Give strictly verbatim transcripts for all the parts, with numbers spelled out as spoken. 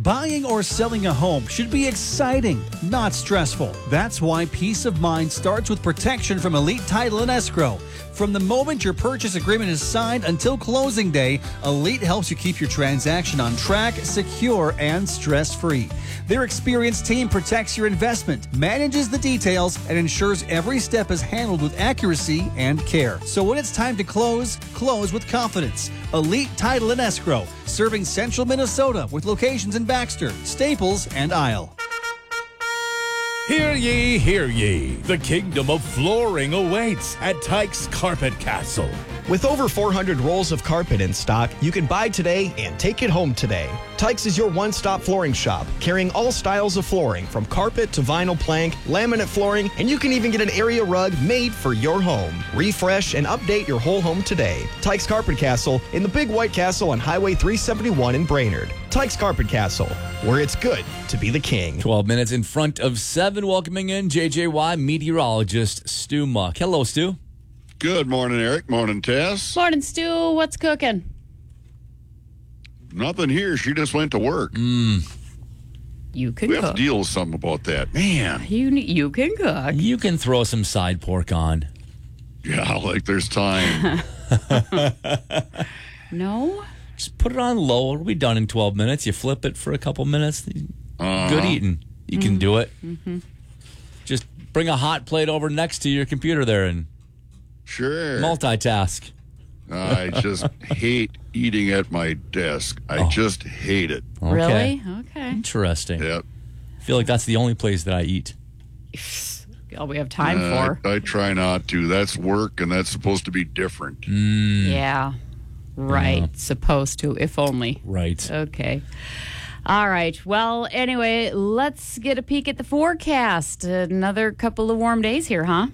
Buying or selling a home should be exciting, not stressful. That's why peace of mind starts with protection from Elite Title and Escrow. From the moment your purchase agreement is signed until closing day, Elite helps you keep your transaction on track, secure, and stress-free. Their experienced team protects your investment, manages the details, and ensures every step is handled with accuracy and care. So when it's time to close, close with confidence. Elite Title and Escrow, serving central Minnesota with locations in Baxter, Staples, and Isle. Hear ye, hear ye. The kingdom of flooring awaits at Tykes Carpet Castle. With over four hundred rolls of carpet in stock, you can buy today and take it home today. Tykes is your one-stop flooring shop, carrying all styles of flooring, from carpet to vinyl plank, laminate flooring, and you can even get an area rug made for your home. Refresh and update your whole home today. Tykes Carpet Castle in the Big White Castle on Highway three seventy-one in Brainerd. Tykes Carpet Castle, where it's good to be the king. twelve minutes in front of seven, welcoming in J J Y meteorologist Stu Muck. Hello, Stu. Good morning, Eric. Morning, Tess. Morning, Stu. What's cooking? Nothing here. She just went to work. Mm. You can we cook. have to deal with something about that. Man. You you can cook. You can throw some side pork on. Yeah, like there's time. No? Just put it on low. It'll be done in twelve minutes. You flip it for a couple minutes. Uh-huh. Good eating. You can Mm-hmm. do it. Mm-hmm. Just bring a hot plate over next to your computer there and Sure. multitask. I just hate eating at my desk. I Oh. just hate it. Okay. Really? Okay. Interesting. Yep. I feel like that's the only place that I eat. All we have time Uh, for. I, I try not to. That's work, and that's supposed to be different. Mm, Yeah. Right. Yeah. Supposed to, if only. right. Okay. All right. Well, anyway, let's get a peek at the forecast. Another couple of warm days here, huh?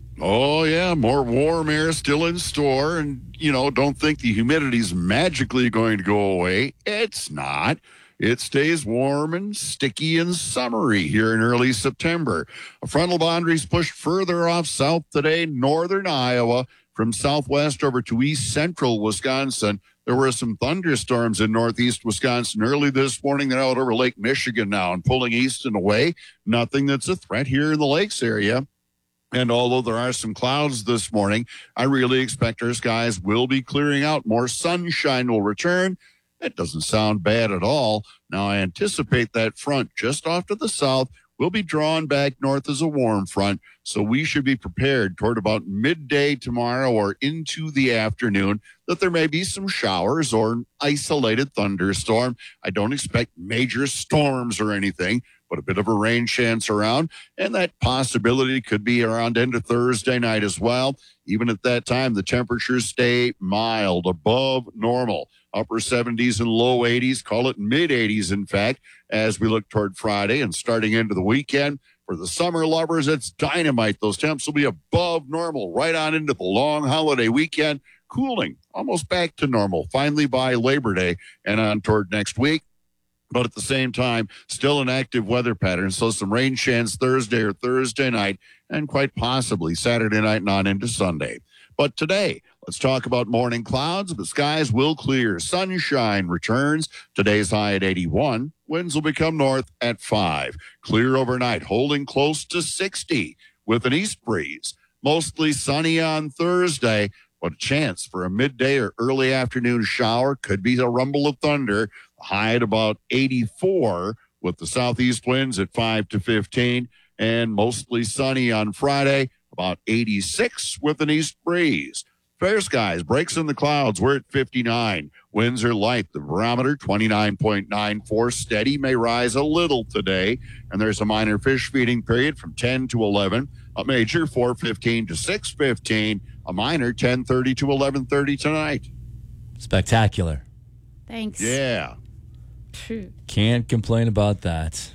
Oh, yeah, more warm air still in store. And, you know, don't think the humidity's magically going to go away. It's not. It stays warm and sticky and summery here in early September. A frontal boundary's pushed further off south today, northern Iowa, from southwest over to east central Wisconsin. There were some thunderstorms in northeast Wisconsin early this morning. They're out over Lake Michigan now and pulling east and away. Nothing that's a threat here in the lakes area. And although there are some clouds this morning, I really expect our skies will be clearing out. More sunshine will return. That doesn't sound bad at all. Now, I anticipate that front just off to the south will be drawn back north as a warm front, so we should be prepared toward about midday tomorrow or into the afternoon that there may be some showers or an isolated thunderstorm. I don't expect major storms or anything, but a bit of a rain chance around, and that possibility could be around into Thursday night as well. Even at that time, the temperatures stay mild, above normal. Upper seventies and low eighties, call it mid eighties, in fact, as we look toward Friday and starting into the weekend. For the summer lovers, it's dynamite. Those temps will be above normal right on into the long holiday weekend, cooling almost back to normal, finally by Labor Day and on toward next week. But at the same time, still an active weather pattern. So some rain chance Thursday or Thursday night, and quite possibly Saturday night and on into Sunday. But today, let's talk about morning clouds. The skies will clear. Sunshine returns. Today's high at eighty-one. Winds will become north at five. Clear overnight, holding close to sixty with an east breeze. Mostly sunny on Thursday, but a chance for a midday or early afternoon shower. Could be a rumble of thunder. High at about eighty-four with the southeast winds at five to fifteen, and mostly sunny on Friday, about eighty-six with an east breeze. Fair skies, breaks in the clouds. We're at fifty-nine. Winds are light. The barometer twenty-nine point nine four. Steady, may rise a little today. And there's a minor fish feeding period from ten to eleven. A major four fifteen to six fifteen. A minor ten thirty to eleven thirty tonight. Spectacular. Thanks. Yeah. Phew. Can't complain about that.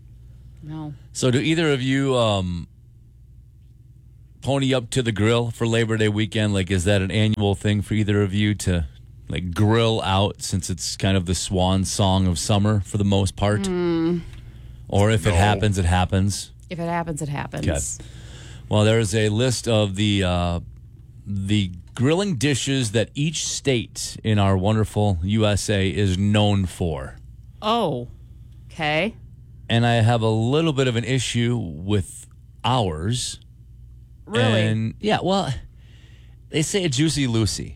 No. So do either of you um, pony up to the grill for Labor Day weekend? Like, is that an annual thing for either of you to, like, grill out, since it's kind of the swan song of summer for the most part? Mm. Or if No. it happens, it happens? If it happens, it happens. Okay. Well, there's a list of the uh, the grilling dishes that each state in our wonderful U S A is known for. Oh. Okay. and I have a little bit of an issue with ours. Really? And yeah, well, they say a Juicy Lucy.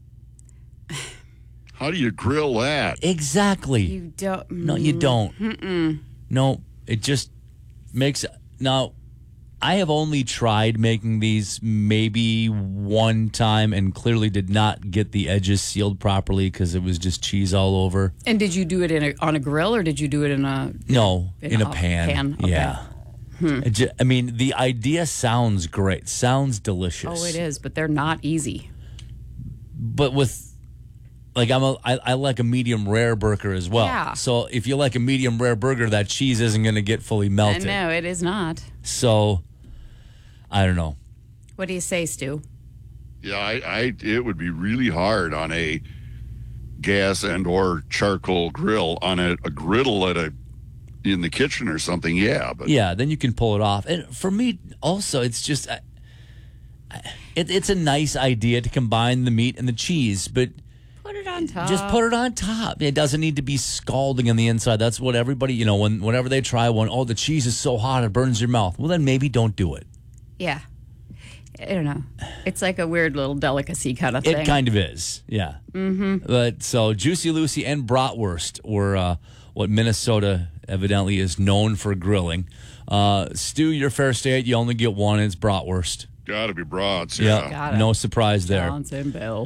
How do you grill that? Exactly. You don't. No, you don't. Mm-mm. No, it just makes. Now, I have only tried making these maybe one time and clearly did not get the edges sealed properly because it was just cheese all over. And did you do it in a, on a grill or did you do it in a? No, In in, a a pan. pan, okay. Yeah. It ju- I mean, the idea sounds great. Sounds delicious. Oh, it is, but they're not easy. But with. Like I'm a, I, I like a medium rare burger as well. Yeah. So if you like a medium rare burger, that cheese isn't going to get fully melted. No, it is not. So, I don't know. What do you say, Stu? Yeah, I, I it would be really hard on a gas and or charcoal grill on a, a griddle at a in the kitchen or something. Yeah, but Yeah, then you can pull it off. And for me, also, it's just I, I, it, it's a nice idea to combine the meat and the cheese, but Put it on top. just put it on top. It doesn't need to be scalding on the inside. That's what everybody, you know, when whenever they try one, oh, the cheese is so hot it burns your mouth. Well, then maybe don't do it. Yeah. I don't know. It's like a weird little delicacy kind of thing. It kind of is, yeah. Mm-hmm. But so Juicy Lucy and bratwurst were uh, what Minnesota evidently is known for grilling. Uh, Stu, your fair state, you only get one. It's bratwurst. gotta be brats. Yeah, Yeah. Got it. no surprise there. Johnson Bill.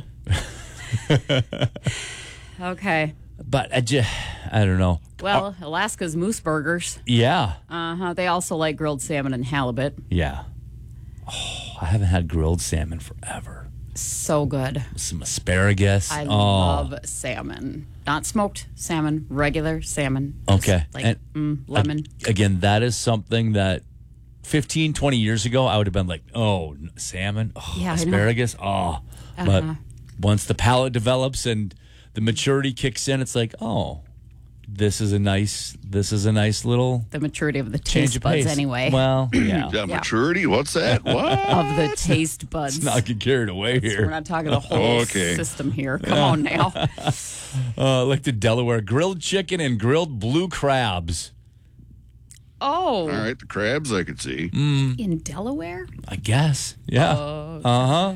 Okay. But I just, I don't know. Well, Alaska's Moose Burgers. Yeah, Uh-huh. They also like grilled salmon and halibut. yeah. Oh, I haven't had grilled salmon forever. So good. Some asparagus. I oh, love salmon. Not smoked salmon, regular salmon. Just Okay. Like And- mm, lemon. Again, that is something that fifteen, twenty years ago, I would have been like, oh, n- salmon, oh, Yeah, I know. asparagus, oh. But once the palate develops and the maturity kicks in, it's like, oh, this is a nice, this is a nice little The maturity of the change taste of buds pace. anyway. Well, yeah. Yeah, maturity. What's that? What? of the taste buds. Let's not get carried away We're here. not talking the whole Okay. system here. Come on now. Uh, like the Delaware grilled chicken and grilled blue crabs. Oh, All right, the crabs I could see. in Delaware? I guess. Yeah. Uh huh.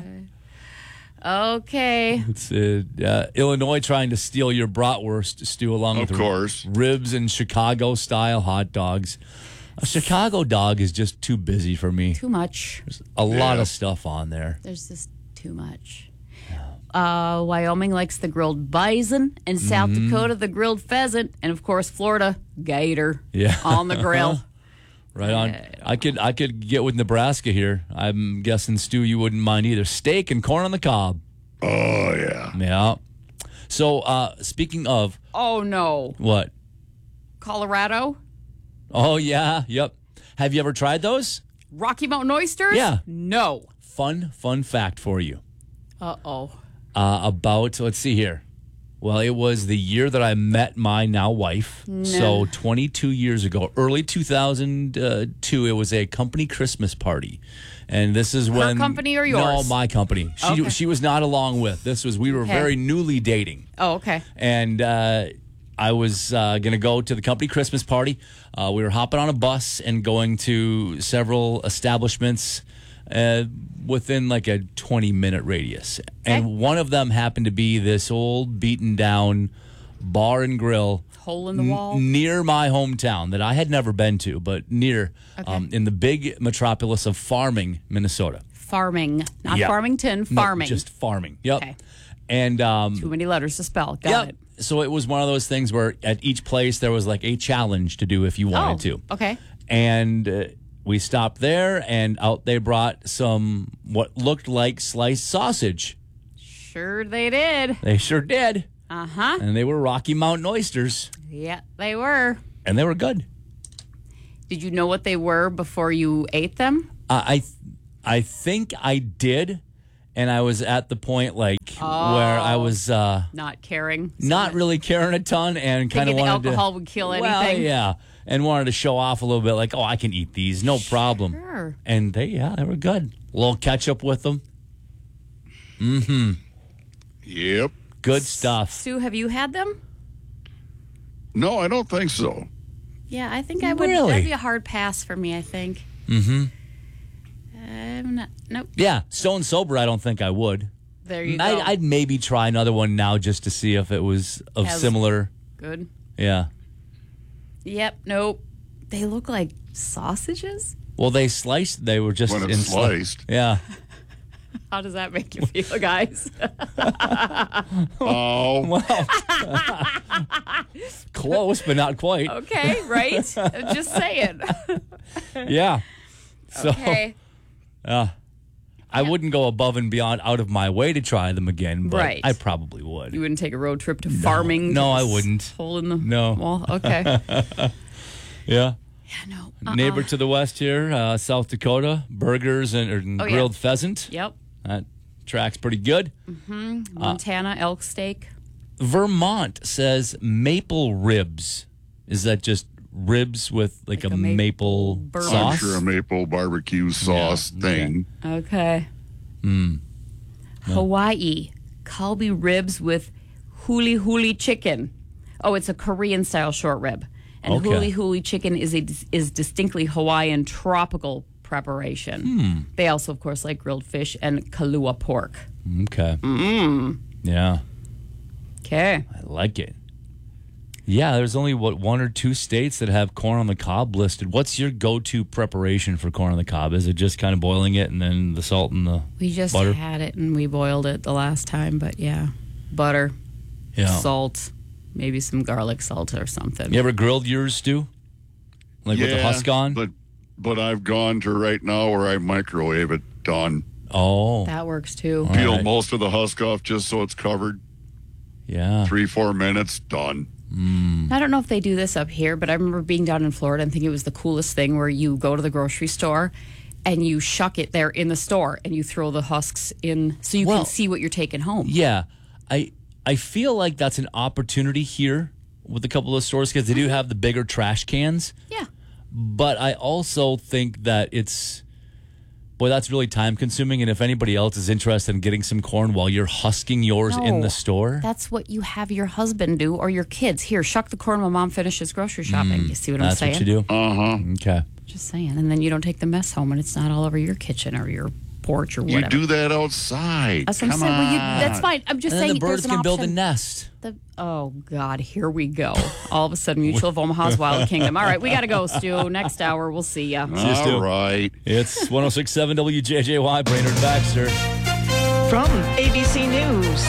Okay. It's uh, uh, Illinois trying to steal your bratwurst stew along Of with course. ribs and Chicago style hot dogs. A Chicago dog is just too busy for me. Too much. A lot Yeah. of stuff on there. There's just too much. Uh, Wyoming likes the grilled bison, and South Mm-hmm. Dakota the grilled pheasant, and of course Florida gator Yeah. on the grill. Right on. I could I could get with Nebraska here. I'm guessing Stu, you wouldn't mind either. Steak and corn on the cob. Oh yeah. Yeah. So uh, speaking of Oh no, what? Colorado Oh yeah. Yep. Have you ever tried those? Rocky Mountain oysters? Yeah. No. Fun fun fact for you. Uh oh. Uh, about let's see here. Well, it was the year that I met my now wife. So twenty-two years ago, early two thousand two, it was a company Christmas party. And this is when company or No, yours? my company. She Okay. she was not along with. This was we were Okay. very newly dating. Oh, okay. And uh, I was uh, going to go to the company Christmas party. Uh, we were hopping on a bus and going to several establishments uh, within like a twenty minute radius. And Okay. one of them happened to be this old beaten down bar and grill Hole in the wall. n- near my hometown that I had never been to, but near um, in the big metropolis of Farming, Minnesota. Farming, not Yeah. Farmington. No, Farming. just Farming. Yep. Okay. And um, Too many letters to spell. Got Yep. it. So it was one of those things where at each place there was like a challenge to do if you wanted oh, to. Okay. And uh, we stopped there, and out they brought some what looked like sliced sausage. Sure they did. They sure did. Uh huh. And they were Rocky Mountain oysters, Yeah, they were. and they were good. Did you know what they were before you ate them? Uh, I, I think I did, and I was at the point like where I was uh, Not caring. not really caring a ton, and kind of Thinking wanted alcohol to. would kill Well, anything. yeah, and wanted to show off a little bit, like, oh, I can eat these, no problem. Sure. And they, yeah, they were good. A little ketchup with them. Yep. Good stuff. Sue, have you had them? No, I don't think so. Yeah, I think I would. Really? That'd be a hard pass for me, I think. Mm-hmm. I'm not. Nope. Yeah, stone sober, I don't think I would. There you I'd, go. I'd maybe try another one now just to see if it was of As- similar. Good. Yeah. Yep. Nope. They look like sausages. Well, they sliced. They were just When in it's sli- sliced. Yeah. How does that make you feel, guys? Oh, Close, but not quite. Okay, right? I'm just saying. Yeah. So Okay. I wouldn't go above and beyond out of my way to try them again, but Right. I probably would. You wouldn't take a road trip to farming? No, to I this wouldn't. Hole in the No. wall? Okay. Yeah. Yeah, no. Uh-uh. Neighbor to the west here, uh, South Dakota, burgers and, and Oh, yeah. grilled pheasant. Yep. That track's pretty good. Montana elk steak. Vermont says maple ribs. Is that just ribs with like, Like a, a ma- maple bourbon. I'm sauce? sure a maple barbecue sauce okay. thing. Okay. Hmm. Hawaii. Kalbi ribs with huli huli chicken. Oh, it's a Korean style short rib. And Okay. huli huli chicken is a is distinctly Hawaiian tropical preparation. Hmm. They also, of course, like grilled fish and kalua pork. Okay. Mm. Yeah, Okay. I like it. Yeah, there's only, what, one or two states that have corn on the cob listed. What's your go-to preparation for corn on the cob? Is it just kind of boiling it and then the salt and the We just butter? had it and we boiled it the last time, but yeah. Butter, Yeah. salt, maybe some garlic salt or something. You ever grilled yours, Stu? Like with the husk on? But but I've gone to right now where I microwave it done. Oh, That works too. All Peel right. most of the husk off just so it's covered. yeah. Three, four minutes, done. I don't know if they do this up here, but I remember being down in Florida and thinking it was the coolest thing where you go to the grocery store and you shuck it there in the store and you throw the husks in so you Well, can see what you're taking home. Yeah, I I feel like that's an opportunity here with a couple of stores because they do have the bigger trash cans. Yeah. But I also think that it's, boy, that's really time consuming. And if anybody else is interested in getting some corn while you're husking yours in No, the store, That's what you have your husband do or your kids. Here, shuck the corn while mom finishes grocery shopping. You see what I'm Mm, that's saying? what you do. Uh huh. Okay. Just saying. And then you don't take the mess home and it's not all over your kitchen or your porch or You whatever. do that outside. That's what Come I'm saying. Well, you, on. that's fine. I'm just And then saying the birds there's an can build a option. nest. The, oh, God, here we go. All of a sudden, Mutual of Omaha's Wild Kingdom. All right, we got to go, Stu. Next hour, we'll see ya. you, Stu. All right. It's one oh six point seven W J J Y, Brainerd Baxter. From A B C News,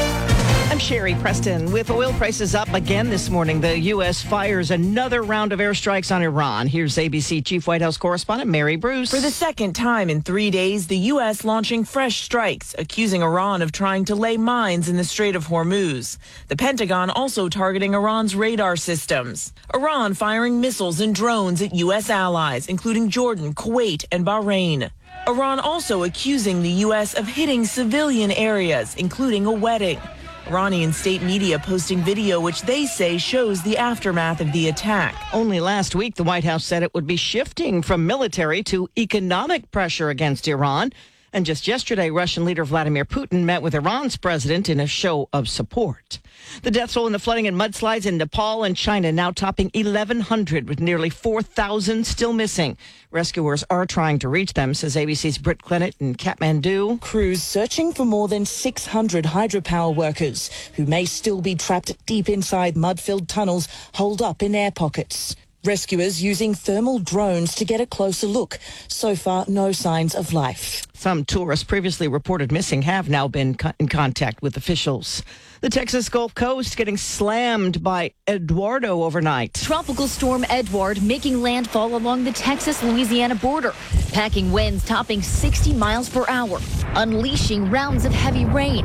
I'm Sherry Preston. With oil prices up again this morning, the U S fires another round of airstrikes on Iran. Here's A B C Chief White House Correspondent Mary Bruce. For the second time in three days, the U S launching fresh strikes, accusing Iran of trying to lay mines in the Strait of Hormuz. The Pentagon also targeting Iran's radar systems. Iran firing missiles and drones at U S allies, including Jordan, Kuwait, and Bahrain. Iran also accusing the U S of hitting civilian areas, including a wedding. Iranian state media posting video which they say shows the aftermath of the attack. Only last week, the White House said it would be shifting from military to economic pressure against Iran. And just yesterday, Russian leader Vladimir Putin met with Iran's president in a show of support. The death toll in the flooding and mudslides in Nepal and China now topping eleven hundred, with nearly four thousand still missing. Rescuers are trying to reach them, says A B C's Britt Clennett in Kathmandu. Crews searching for more than six hundred hydropower workers who may still be trapped deep inside mud-filled tunnels holed up in air pockets. Rescuers using thermal drones to get a closer look. So far, no signs of life. Some tourists previously reported missing have now been co- in contact with officials. The Texas Gulf Coast getting slammed by Eduardo overnight. Tropical storm Edward making landfall along the Texas-Louisiana border, packing winds topping sixty miles per hour, unleashing rounds of heavy rain.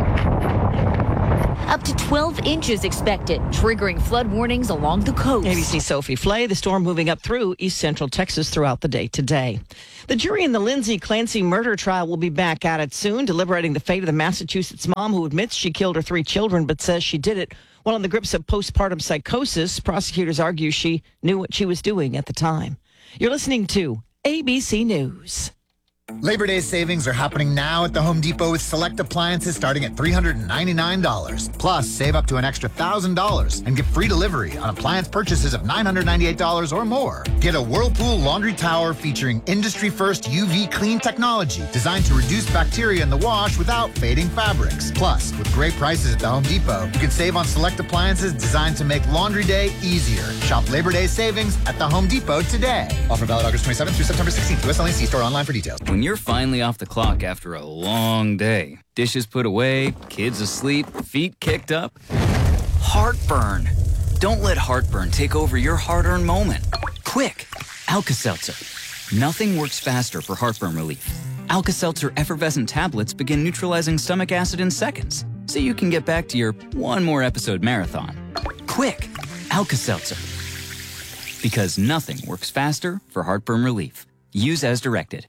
Up to twelve inches expected, triggering flood warnings along the coast. A B C Sophie Flay, the storm moving up through east central Texas throughout the day today. The jury in the Lindsay Clancy murder trial will be back at it soon, deliberating the fate of the Massachusetts mom who admits she killed her three children but says she did it while in the grips of postpartum psychosis. Prosecutors argue she knew what she was doing at the time. You're listening to A B C News. Labor Day savings are happening now at the Home Depot with select appliances starting at three hundred ninety-nine dollars. Plus, save up to an extra one thousand dollars and get free delivery on appliance purchases of nine hundred ninety-eight dollars or more. Get a Whirlpool laundry tower featuring industry-first U V clean technology designed to reduce bacteria in the wash without fading fabrics. Plus, with great prices at the Home Depot, you can save on select appliances designed to make laundry day easier. Shop Labor Day savings at the Home Depot today. Offer valid August twenty-seventh through September sixteenth. U S only. See store online for details. When you're finally off the clock after a long day, dishes put away, kids asleep, feet kicked up, heartburn. Don't let heartburn take over your hard-earned moment. Quick, Alka-Seltzer. Nothing works faster for heartburn relief. Alka-Seltzer effervescent tablets begin neutralizing stomach acid in seconds, so you can get back to your one more episode marathon. Quick, Alka-Seltzer. Because nothing works faster for heartburn relief. Use as directed.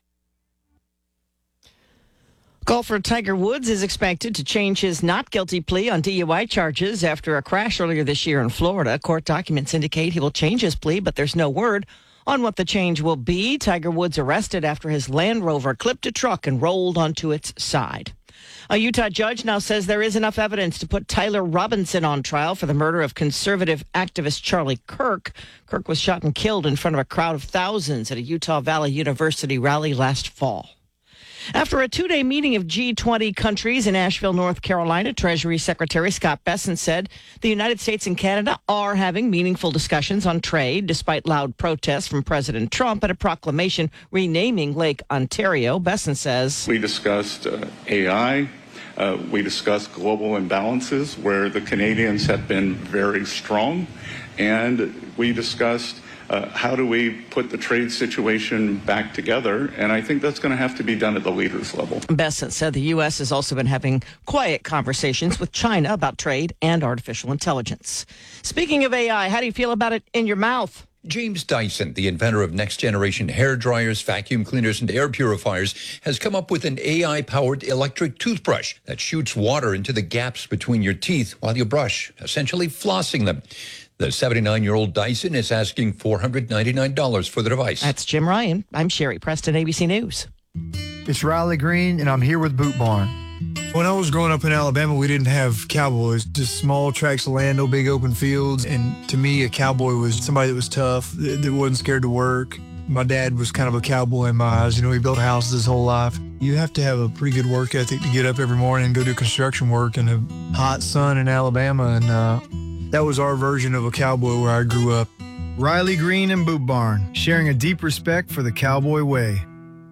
Golfer Tiger Woods is expected to change his not guilty plea on D U I charges after a crash earlier this year in Florida. Court documents indicate he will change his plea, but there's no word on what the change will be. Tiger Woods arrested after his Land Rover clipped a truck and rolled onto its side. A Utah judge now says there is enough evidence to put Tyler Robinson on trial for the murder of conservative activist Charlie Kirk. Kirk was shot and killed in front of a crowd of thousands at a Utah Valley University rally last fall. After a two-day meeting of G twenty countries in Asheville, North Carolina, Treasury Secretary Scott Bessent said the United States and Canada are having meaningful discussions on trade, despite loud protests from President Trump and a proclamation renaming Lake Ontario. Bessent says, We discussed uh, A I. Uh, we discussed global imbalances where the Canadians have been very strong. And we discussed Uh, how do we put the trade situation back together? And I think that's going to have to be done at the leaders level. Bessent said the U S has also been having quiet conversations with China about trade and artificial intelligence. Speaking of A I, how do you feel about it in your mouth? James Dyson, the inventor of next-generation hair dryers, vacuum cleaners, and air purifiers, has come up with an A I-powered electric toothbrush that shoots water into the gaps between your teeth while you brush, essentially flossing them. The seventy-nine-year-old Dyson is asking four hundred ninety-nine dollars for the device. That's Jim Ryan. I'm Sherry Preston, A B C News. It's Riley Green, and I'm here with Boot Barn. When I was growing up in Alabama, we didn't have cowboys, just small tracts of land, no big open fields. And to me, a cowboy was somebody that was tough, that, that wasn't scared to work. My dad was kind of a cowboy in my eyes. You know, he built houses his whole life. You have to have a pretty good work ethic to get up every morning and go do construction work in a hot sun in Alabama. And uh, that was our version of a cowboy where I grew up. Riley Green and Boot Barn, sharing a deep respect for the cowboy way.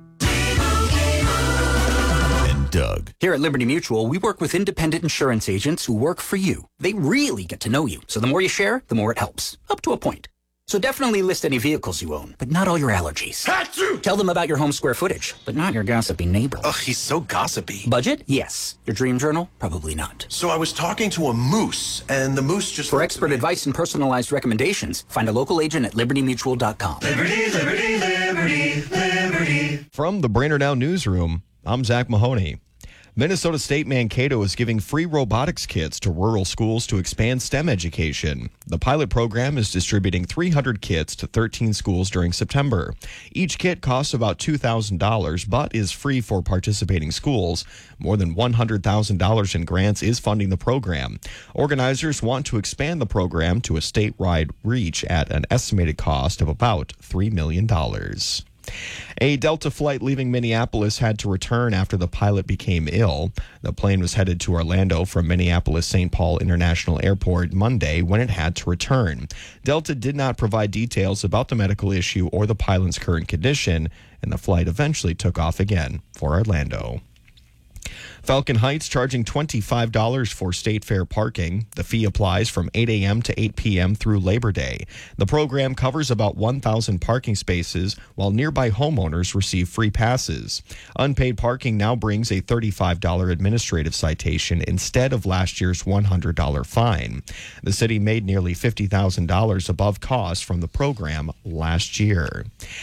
And Doug. Here at Liberty Mutual, we work with independent insurance agents who work for you. They really get to know you. So the more you share, the more it helps. Up to a point. So definitely list any vehicles you own, but not all your allergies. Hatsu! Tell them about your home square footage, but not your gossipy neighbor. Ugh, he's so gossipy. Budget? Yes. Your dream journal? Probably not. So I was talking to a moose, and the moose just... For expert advice and personalized recommendations, find a local agent at liberty mutual dot com. Liberty, liberty, liberty, liberty. From the Brainerd Now Newsroom, I'm Zach Mahoney. Minnesota State Mankato is giving free robotics kits to rural schools to expand STEM education. The pilot program is distributing three hundred kits to thirteen schools during September. Each kit costs about two thousand dollars, but is free for participating schools. More than one hundred thousand dollars in grants is funding the program. Organizers want to expand the program to a statewide reach at an estimated cost of about three million dollars. A Delta flight leaving Minneapolis had to return after the pilot became ill. The plane was headed to Orlando from Minneapolis-Saint Paul International Airport Monday when it had to return. Delta did not provide details about the medical issue or the pilot's current condition, and the flight eventually took off again for Orlando. Falcon Heights charging twenty-five dollars for state fair parking. The fee applies from eight a.m. to eight p.m. through Labor Day. The program covers about one thousand parking spaces, while nearby homeowners receive free passes. Unpaid parking now brings a thirty-five dollars administrative citation instead of last year's one hundred dollars fine. The city made nearly fifty thousand dollars above cost from the program last year.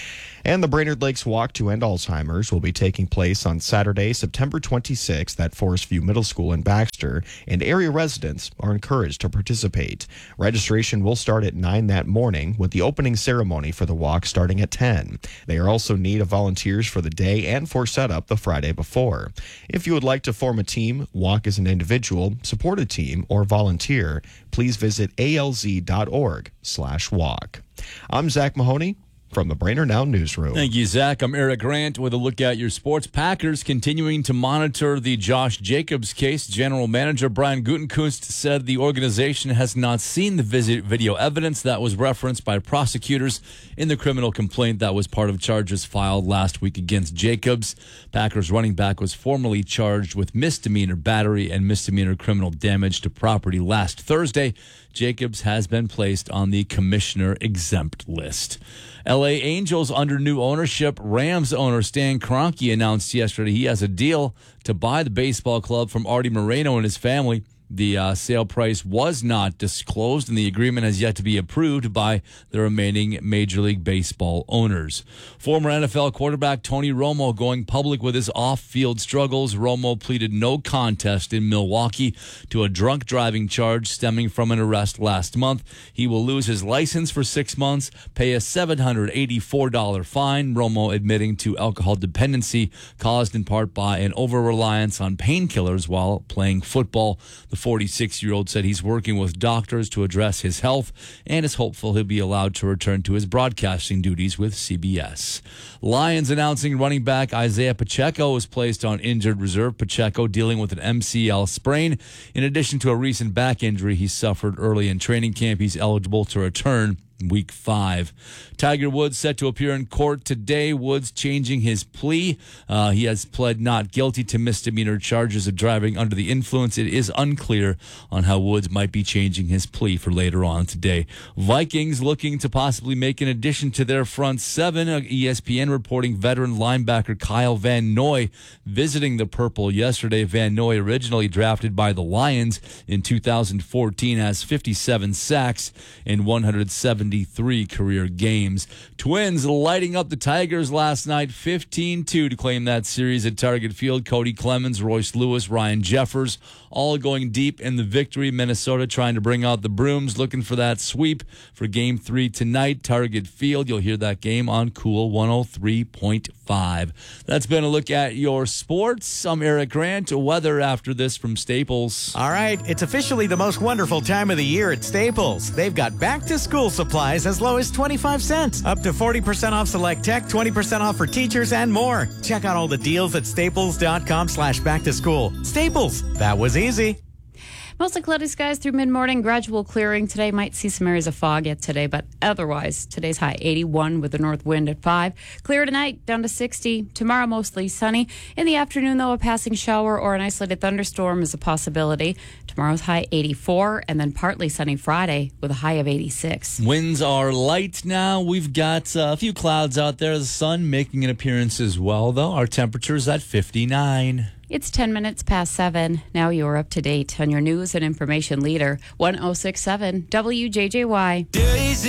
And the Brainerd Lakes Walk to End Alzheimer's will be taking place on Saturday, September twenty-sixth at Forest View Middle School in Baxter, and area residents are encouraged to participate. Registration will start at nine that morning, with the opening ceremony for the walk starting at ten. They are also in need of volunteers for the day and for setup the Friday before. If you would like to form a team, walk as an individual, support a team, or volunteer, please visit A L Z dot org slash walk. I'm Zach Mahoney from the Brainerd Now Newsroom. Thank you, Zach. I'm Eric Grant with a look at your sports. Packers continuing to monitor the Josh Jacobs case. General Manager Brian Gutekunst said the organization has not seen the visit video evidence that was referenced by prosecutors in the criminal complaint that was part of charges filed last week against Jacobs. Packers running back was formally charged with misdemeanor battery and misdemeanor criminal damage to property last Thursday. Jacobs has been placed on the commissioner exempt list. L A Angels under new ownership. Rams owner Stan Kroenke announced yesterday he has a deal to buy the baseball club from Artie Moreno and his family. The uh, sale price was not disclosed, and the agreement has yet to be approved by the remaining Major League Baseball owners. Former N F L quarterback Tony Romo going public with his off-field struggles. Romo pleaded no contest in Milwaukee to a drunk driving charge stemming from an arrest last month. He will lose his license for six months, pay a seven hundred eighty-four dollars fine. Romo admitting to alcohol dependency caused in part by an over-reliance on painkillers while playing football. The forty-six-year-old said he's working with doctors to address his health and is hopeful he'll be allowed to return to his broadcasting duties with C B S. Lions announcing running back Isaiah Pacheco was placed on injured reserve. Pacheco dealing with an M C L sprain. In addition to a recent back injury he suffered early in training camp, he's eligible to return Week five. Tiger Woods set to appear in court today. Woods changing his plea. Uh, he has pled not guilty to misdemeanor charges of driving under the influence. It is unclear on how Woods might be changing his plea for later on today. Vikings looking to possibly make an addition to their front seven. E S P N reporting veteran linebacker Kyle Van Noy visiting the Purple yesterday. Van Noy, originally drafted by the Lions in two thousand fourteen, has fifty-seven sacks and one hundred seventy-three career games. Twins lighting up the Tigers last night, fifteen two to claim that series at Target Field. Cody Clemens, Royce Lewis, Ryan Jeffers, all going deep in the victory. Minnesota trying to bring out the brooms, looking for that sweep for Game three tonight. Target Field. You'll hear that game on Cool one oh three point five. That's been a look at your sports. I'm Eric Grant. Weather after this from Staples. All right, it's officially the most wonderful time of the year at Staples. They've got back-to-school supplies as low as twenty-five cents, up to forty percent off select tech, twenty percent off for teachers, and more. Check out all the deals at staples.com slash back to school. Staples, that was easy. Mostly cloudy skies through mid-morning, gradual clearing today. Might see some areas of fog yet today, but otherwise, today's high eighty-one with the north wind at five. Clear tonight, down to sixty. Tomorrow, mostly sunny. In the afternoon, though, a passing shower or an isolated thunderstorm is a possibility. Tomorrow's high eighty-four, and then partly sunny Friday with a high of eighty-six. Winds are light now. We've got uh, a few clouds out there. The sun making an appearance as well, though. Our temperature's at fifty-nine. It's ten minutes past seven. Now you're up to date on your news and information leader, one oh six point seven W J J Y.